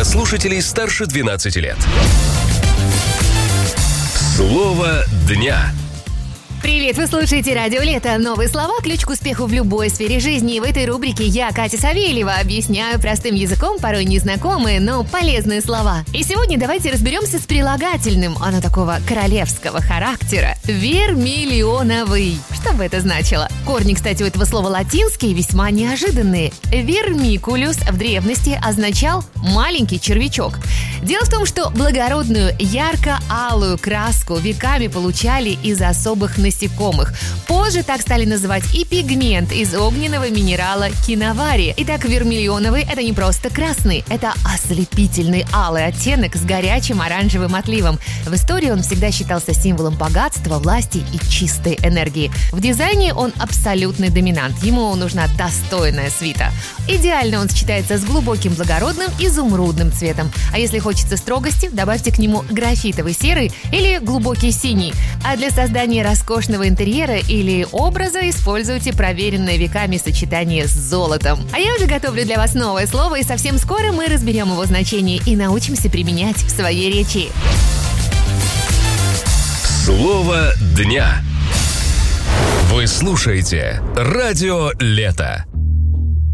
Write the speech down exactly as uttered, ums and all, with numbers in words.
для слушателей старше двенадцати лет. Слово дня. Привет, вы слушаете Радио Лето. Новые слова – ключ к успеху в любой сфере жизни. И в этой рубрике я, Катя Савельева, объясняю простым языком порой незнакомые, но полезные слова. И сегодня давайте разберемся с прилагательным. Оно такого королевского характера. Вермиллионовый. Что бы это значило? Корни, кстати, у этого слова латинские, весьма неожиданные. Вермикулюс в древности означал «маленький червячок». Дело в том, что благородную ярко-алую краску веками получали из особых насекомых. Позже так стали называть и пигмент из огненного минерала киновари. Итак, вермиллионовый – это не просто красный, это ослепительный алый оттенок с горячим оранжевым отливом. В истории он всегда считался символом богатства, власти и чистой энергии. В дизайне он абсолютный доминант, ему нужна достойная свита. Идеально он сочетается с глубоким благородным изумрудным цветом. А если хочется строгости, добавьте к нему графитовый серый или глубокий синий. А для создания роскошного интерьера или образа используйте проверенное веками сочетание с золотом. А я уже готовлю для вас новое слово, и совсем скоро мы разберем его значение и научимся применять в своей речи. Слово дня. Вы слушаете Радио Лето.